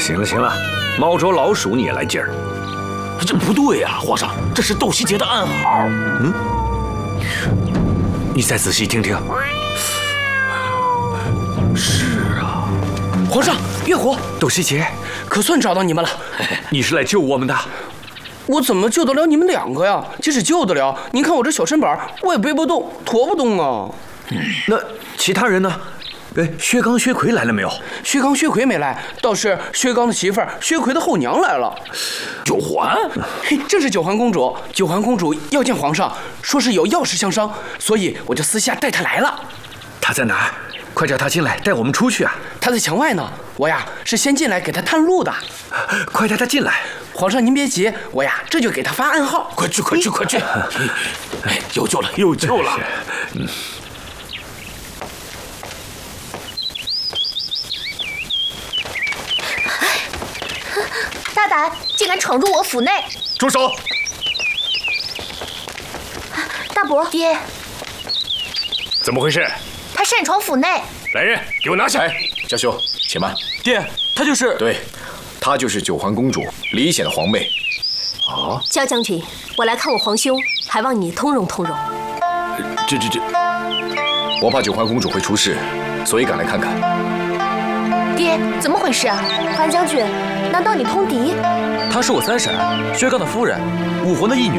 行了行了，猫捉老鼠你也来劲儿。 这不对呀，皇上，这是窦希杰的暗号。 你再仔细听听。是啊， 皇上，月火， 窦希杰， 可算找到你们了。 你是来救我们的？ 我怎么救得了你们2个呀？即使救得了，您看我这小身板，我也背不动，驮不动啊。 那其他人呢？薛刚、薛奎来了没有？ 薛刚、薛奎没来，倒是薛刚的媳妇儿薛奎的后娘来了。 九环， 嘿，正是九环公主。九环公主要见皇上，说是有要事相商，所以我就私下带她来了。 她在哪儿？快叫她进来，带我们出去啊！ 她在墙外呢，我呀是先进来给她探路的。 快带她进来！ 皇上您别急，我呀这就给她发暗号。 快去！哎，有救了！ 大胆，竟敢闯入我府内！ 住手！ 大伯，爹， 怎么回事？ 他擅闯府内。 来人，给我拿下！ 家兄，且慢。 爹，她就是…… 对，她就是九环公主李显的皇妹。 啊！ 焦将军，我来看我皇兄，还望你通融通融。 这，我怕九环公主会出事，所以赶来看看。 爹，怎么回事啊？樊将军，难道你通敌？ 她是我三婶，薛刚的夫人，武魂的义女。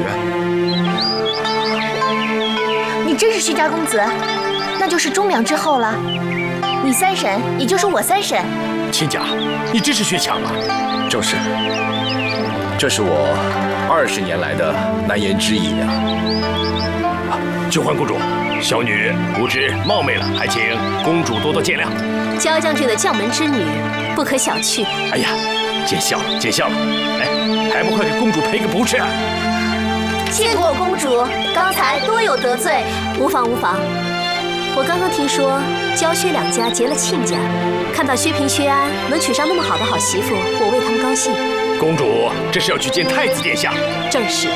你真是薛家公子，那就是忠良之后了。你三婶，也就是我三婶。 亲家，你真是薛强啊！ 正是，这是我20年来的难言之隐呀。 九环公主，小女无知冒昧了，还请公主多多见谅。 焦将军的将门之女，不可小觑。 哎呀，见笑了！哎，还不快给公主赔个不是？ 谢过公主，刚才多有得罪。 无妨。我刚刚听说焦薛2家结了亲家，看到薛平、薛安能娶上那么好的好媳妇，我为他们高兴。 公主这是要去见太子殿下。 正是。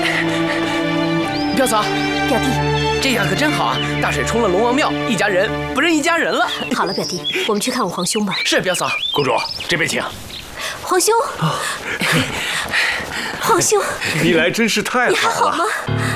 表嫂， 表弟， 这下可真好啊！大水冲了龙王庙，一家人不认一家人了。 好了，表弟，我们去看我皇兄吧。 是表嫂。 公主这边请。 皇兄，皇兄， 你来真是太好了。 你还好吗？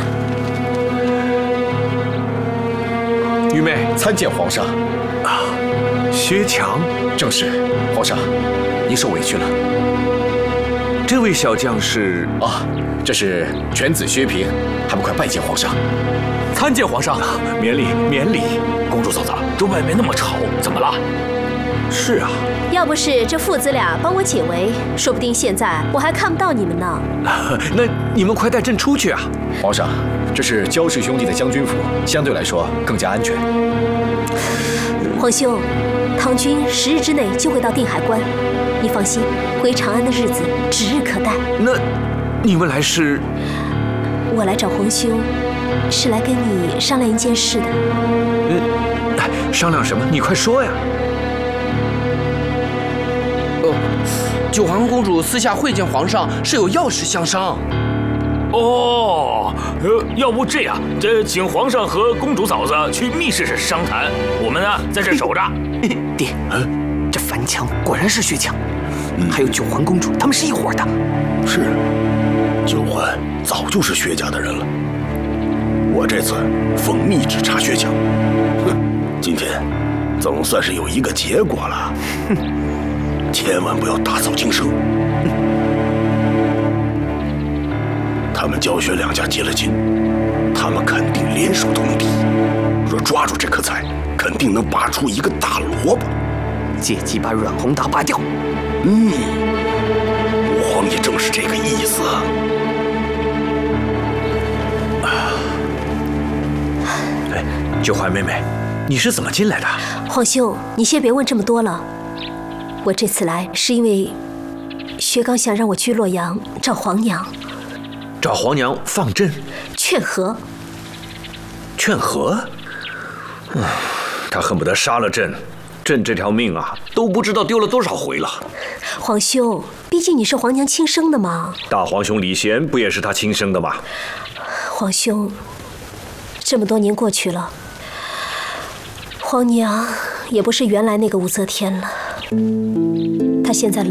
玉妹参见皇上。 薛强， 正是，皇上，您受委屈了。 这位小将是啊，这是犬子薛平，还不快拜见皇上？ 参见皇上。 免礼。 公主嫂子，这外面那么吵，怎么了？ 是啊， 要不是这父子俩帮我解围，说不定现在我还看不到你们呢。 那你们快带朕出去啊！ 皇上，这是焦氏兄弟的将军府，相对来说更加安全。 皇兄，唐军10日之内就会到定海关，你放心，回长安的日子指日可待。 那你们来是？ 我来找皇兄，是来跟你商量一件事的。 商量什么？你快说呀！ 九环公主私下会见皇上，是有要事相商。 哦，要不这样，请皇上和公主嫂子去密室商谈，我们呢在这守着。 爹，这樊强果然是薛强，还有九环公主，他们是一伙的。 是，九环早就是薛家的人了。我这次奉密旨查薛强，今天总算是有一个结果了。千万不要打草惊蛇。他们焦薛2家结了亲，他们肯定联手通敌。若抓住这颗菜，肯定能拔出一个大萝卜， 借机把阮宏达拔掉。 吾皇也正是这个意思。 九环妹妹，你是怎么进来的？ 皇兄，你先别问这么多了。我这次来是因为薛刚想让我去洛阳找皇娘。 找皇娘放朕？ 劝和。 劝和？他恨不得杀了朕。朕这条命啊，都不知道丢了多少回了。 皇兄，毕竟你是皇娘亲生的嘛。 大皇兄李贤不也是他亲生的吗？ 皇兄，这么多年过去了，皇娘也不是原来那个武则天了。她现在